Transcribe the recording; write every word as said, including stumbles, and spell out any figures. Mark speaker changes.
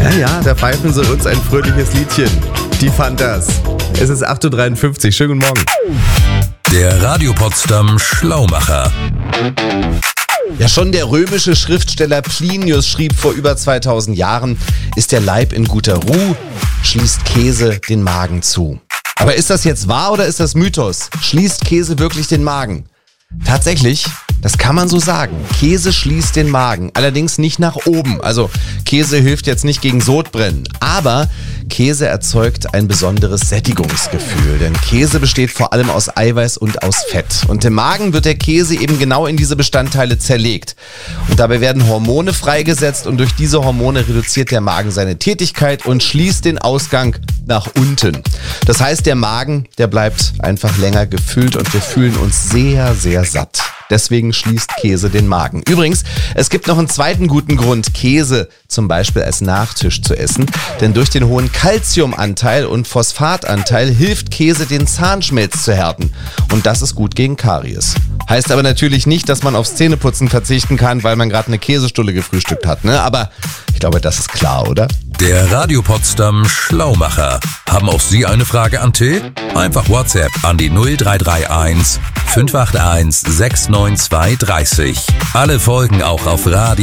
Speaker 1: Ja, ja, da pfeifen sie uns ein fröhliches Liedchen. Die Fantas. Es ist acht Uhr dreiundfünfzig. Schönen guten Morgen.
Speaker 2: Der Radio Potsdam Schlaumacher.
Speaker 1: Ja, schon der römische Schriftsteller Plinius schrieb vor über zweitausend Jahren, ist der Leib in guter Ruhe, schließt Käse den Magen zu. Aber ist das jetzt wahr oder ist das Mythos? Schließt Käse wirklich den Magen? Tatsächlich, das kann man so sagen. Käse schließt den Magen, allerdings nicht nach oben. Also Käse hilft jetzt nicht gegen Sodbrennen, aber Käse erzeugt ein besonderes Sättigungsgefühl, denn Käse besteht vor allem aus Eiweiß und aus Fett. Und im Magen wird der Käse eben genau in diese Bestandteile zerlegt. Und dabei werden Hormone freigesetzt und durch diese Hormone reduziert der Magen seine Tätigkeit und schließt den Ausgang nach unten. Das heißt, der Magen, der bleibt einfach länger gefüllt und wir fühlen uns sehr, sehr satt. Deswegen schließt Käse den Magen. Übrigens, es gibt noch einen zweiten guten Grund, Käse zum Beispiel als Nachtisch zu essen. Denn durch den hohen Calciumanteil und Phosphatanteil hilft Käse, den Zahnschmelz zu härten. Und das ist gut gegen Karies. Heißt aber natürlich nicht, dass man aufs Zähneputzen verzichten kann, weil man gerade eine Käsestulle gefrühstückt hat. Ne? Aber ich glaube, das ist klar, oder?
Speaker 2: Der Radio Potsdam Schlaumacher. Haben auch Sie eine Frage an Till? Einfach WhatsApp an die null drei drei eins fünf acht eins sechs neun zwei drei null. Alle Folgen auch auf Radio